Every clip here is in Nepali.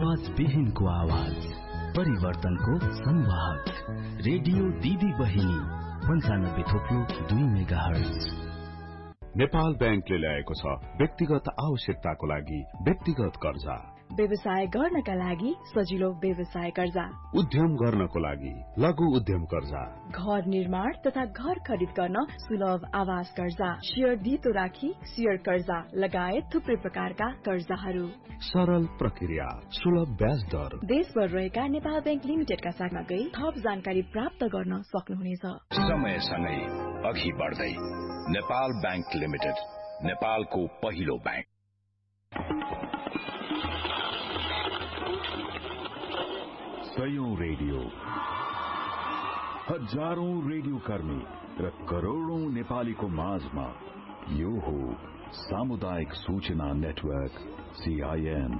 आवाज विहीनको आवाज, परिवर्तनको संवाहक, रेडियो दिदी बहिनी 95.2 मेगाहर्ज। नेपाल बैंकले ल्याएको छ व्यक्तिगत आवश्यकताको लागि व्यक्तिगत कर्जा, व्यवसाय गर्नका लागि सजिलो व्यवसाय कर्जा, उद्यम गर्नको लागि लघु उद्यम कर्जा, घर निर्माण तथा घर खरिद गर्न सुलभ आवास कर्जा, शेयर धितो राखी शेयर कर्जा लगायत थुप्रै प्रकारका कर्जाहरू। सरल प्रक्रिया, सुलभ ब्याज दर। देशभर रहेका नेपाल बैंक लिमिटेडका शाखामा गई थप जानकारी प्राप्त गर्न सक्नुहुनेछ। समयसँगै अघि बढ्दै नेपाल बैंक लिमिटेड, नेपालको पहिलो बैंक। सयौं रेडियो, हजारौं रेडियो कर्मी र करोड़ौं नेपालीको माझमा यो हो सामुदायिक सूचना नेटवर्क CIN।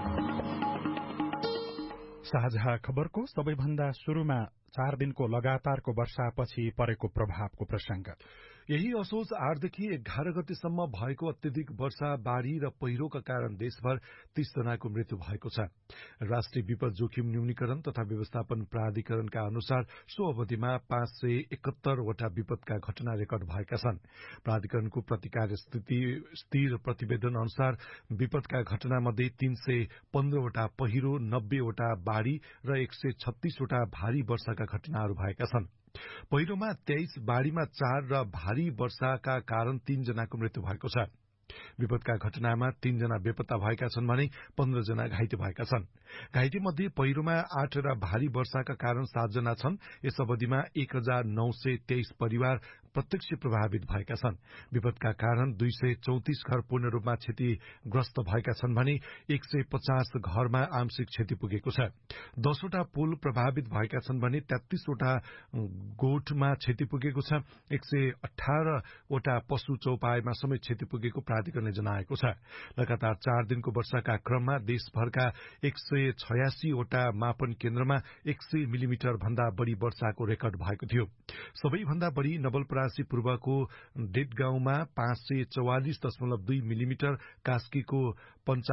साझा खबरको सबैभन्दा शुरूमा 4 दिनको लगातारको वर्षापछि परेको प्रभावको प्रसंग। यही असोज 8 देखि 11 गतेसम्म भएको अत्यधिक वर्षा, बाढ़ी र पहिरोका कारण देशभर 30 जनाको मृत्यु भएको छ। राष्ट्रिय विपद जोखिम न्यूनीकरण तथा व्यवस्थापन प्राधिकरणका अनुसार सो अवधिमा 571 वटा विपदका घटना रेकर्ड भएका छन्। प्राधिकरणको प्रतिकार स्थिर प्रतिवेदन अनुसार विपदका घटना मध्ये 315 वटा पहिरो, 90 वटा बाढ़ी र 136 वटा भारी वर्षाका घटनाहरू भएका छन्। पहिरोमा 23, बाढ़ीमा 4 र भारी वर्षाका कारण 3 जनाको मृत्यु भएको छ। विपदका घटनामा 3 जना बेपत्ता भएका छन् भने 15 जना घाइते भएका छन्। घाइते मध्ये पहिरोमा 8 र भारी वर्षाका कारण 7 जना छन्। यस अवधिमा 1923 परिवार प्रत्यक्ष प्रभावित भएका छन्। विपदका कारण 234 घर पूर्ण रूपमा क्षतिग्रस्त भएका छन् भने 150 घरमा आंशिक क्षति पुगेको छ। 10 वटा पुल प्रभावित भएका छन् भने 33 वटा गोठमा क्षति पुगेको छ। 118 वटा पशु चौपाईमा समेत क्षति पुगेको प्राधिकरणले जनाएको छ। लगातार 4 दिनको वर्षाका क्रममा देशभरका 186 वटा मापन केन्द्रमा 100 मिलिमिटर भन्दा बढ़ी वर्षाको रेकर्ड भएको थियो। सबैभन्दा बढ़ी नवलपरासी पूर्वको डेटगाउँमा 544.2 मिलिमिटर, कास्कीको